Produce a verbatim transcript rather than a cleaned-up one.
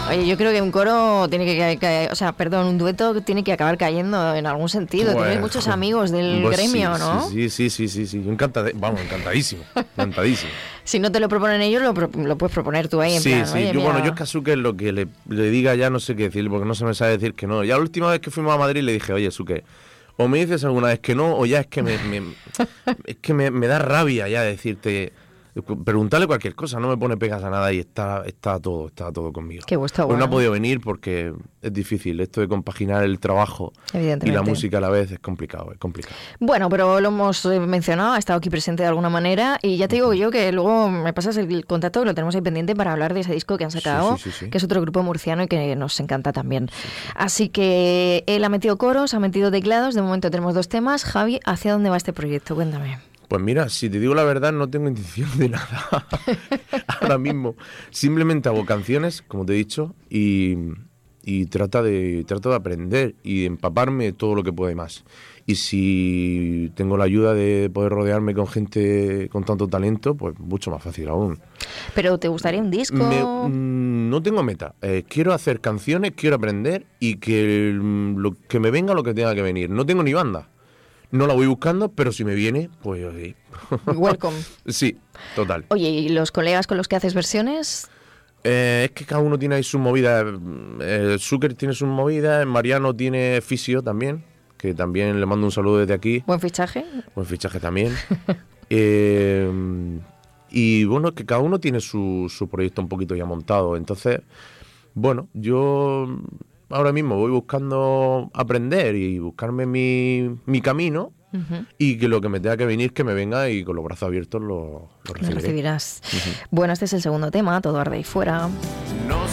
Oye, yo creo que un coro tiene que caer, o sea, perdón, un dueto tiene que acabar cayendo en algún sentido. Pues, Tienes muchos amigos del pues gremio, sí, ¿no? Sí, sí, sí, sí, sí. Encantad, vamos, encantadísimo, encantadísimo. Si no te lo proponen ellos, lo, pro, lo puedes proponer tú ahí en sí, plan, sí, oye, yo, mira... bueno, yo es que a Suque lo que le, le diga ya no sé qué decir, porque no se me sabe decir que no. Ya la última vez que fuimos a Madrid le dije, oye, Suque, o me dices alguna vez que no, o ya es que me, me es que me, me da rabia ya decirte... Preguntarle cualquier cosa, no me pone pegas a nada y está, está todo, está todo conmigo. Qué gusto, pues bueno. no ha podido venir porque es difícil, esto de compaginar el trabajo y la música a la vez es complicado, es complicado. Bueno, pero lo hemos mencionado, ha estado aquí presente de alguna manera y ya te digo yo que luego me pasas el contacto, que lo tenemos ahí pendiente para hablar de ese disco que han sacado, sí, sí, sí, sí. que es otro grupo murciano y que nos encanta también. Sí, sí. Así que él ha metido coros, ha metido teclados, de momento tenemos dos temas. Javi, ¿hacia dónde va este proyecto? Cuéntame. Pues mira, si te digo la verdad, no tengo intención de nada ahora mismo. Simplemente hago canciones, como te he dicho, y, y trata de, trato de aprender y de empaparme todo lo que pueda y más. Y si tengo la ayuda de poder rodearme con gente con tanto talento, pues mucho más fácil aún. ¿Pero te gustaría un disco? Me, mm, no tengo meta. Eh, quiero hacer canciones, quiero aprender y que lo que me venga lo que tenga que venir. No tengo ni banda. No la voy buscando, pero si me viene, pues sí. Welcome. Sí, total. Oye, ¿y los colegas con los que haces versiones? Eh, es que cada uno tiene ahí sus movidas. Eh, Zucker tiene sus movidas, Mariano tiene Fisio también, que también le mando un saludo desde aquí. Buen fichaje. Buen fichaje también. eh, y bueno, que cada uno tiene su, su proyecto un poquito ya montado. Entonces, bueno, yo... ahora mismo voy buscando aprender y buscarme mi, mi camino uh-huh. y que lo que me tenga que venir, que me venga y con los brazos abiertos lo, lo recibiré. Lo recibirás. Uh-huh. Bueno, este es el segundo tema, Todo arde ahí fuera. No